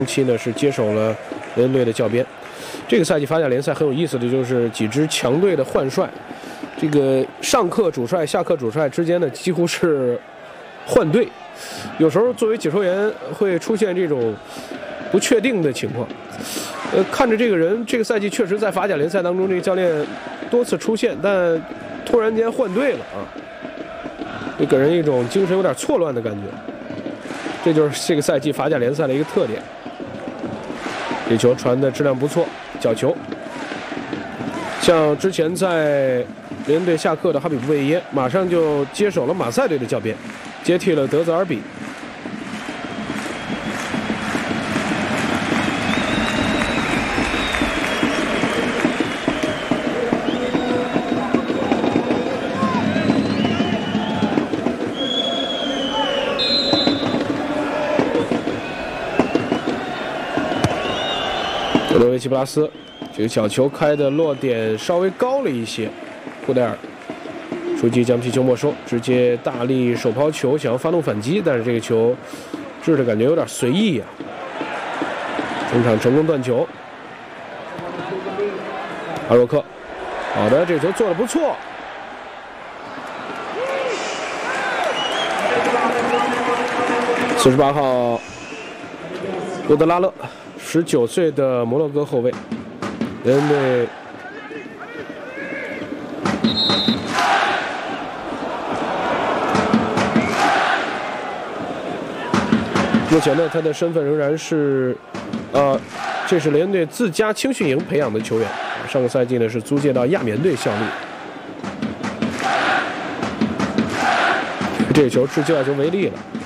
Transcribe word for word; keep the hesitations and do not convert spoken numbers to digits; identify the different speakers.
Speaker 1: 期呢是接手了人队的教鞭。这个赛季法甲联赛很有意思的就是几支强队的换帅，这个上课主帅、下课主帅之间呢几乎是换队，有时候作为解说员会出现这种不确定的情况。呃，看着这个人，这个赛季确实在法甲联赛当中，这个教练多次出现，但突然间换队了啊，就给人一种精神有点错乱的感觉。这就是这个赛季法甲联赛的一个特点。这球传的质量不错，角球。像之前在联队下课的哈比布贝耶，马上就接手了马赛队的教鞭，接替了德泽尔比。德罗维奇布拉斯，这个小球开的落点稍微高了一些。库戴尔出击将皮球没收，直接大力手抛球，想要发动反击，但是这个球掷的感觉有点随意啊。中场成功断球，阿若克，好的，这球做的不错。四十八号罗德拉勒。十九岁的摩洛哥后卫，人队目前呢，他的身份仍然是，呃，这是联队自家青训营培养的球员，上个赛季呢是租借到亚棉队效力。这球是就要球违例了。